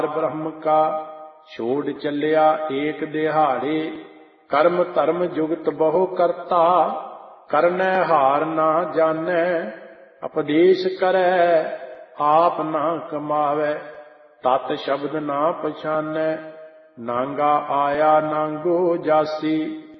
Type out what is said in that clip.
ਬ੍ਰਹਮ ਕਾ ਛੋੜ ਚੱਲਿਆ ਏਕ ਦਿਹਾੜੇ। ਕਰਮ ਧਰਮ ਜੁਗਤ ਬਹੁ ਕਰਤਾ ਕਰਨੈ ਹਾਰ ਨਾ ਜਾਣੈ। ਉਪਦੇਸ਼ ਕਰੈ ਆਪ ਨਾ ਕਮਾਵੈ ਤਤ ਸ਼ਬਦ ਨਾ ਪਛਾਨੈ। ਨਾਂਗਾ ਆਇਆ ਨਾਂਗੋ ਜਾਸੀ